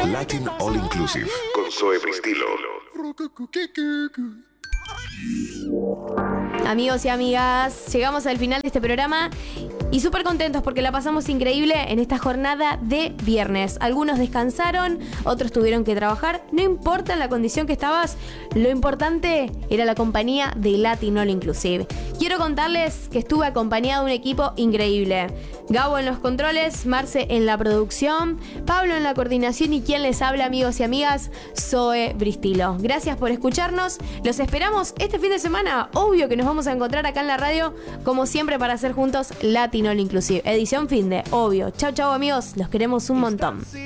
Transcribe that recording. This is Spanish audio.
Latin All Inclusive con Zoe Bristilo. Amigos y amigas, llegamos al final de este programa y súper contentos porque la pasamos increíble en esta jornada de viernes. Algunos descansaron, otros tuvieron que trabajar. No importa en la condición que estabas, lo importante era la compañía de Latin All Inclusive. Quiero contarles que estuve acompañado de un equipo increíble. Gabo en los controles, Marce en la producción, Pablo en la coordinación y quien les habla, amigos y amigas, Zoe Bristilo. Gracias por escucharnos. Los esperamos este fin de semana. Obvio que nos vamos a encontrar acá en la radio, como siempre, para hacer juntos Latin All Inclusive. Edición finde, obvio. Chau, chau, amigos. Los queremos un montón.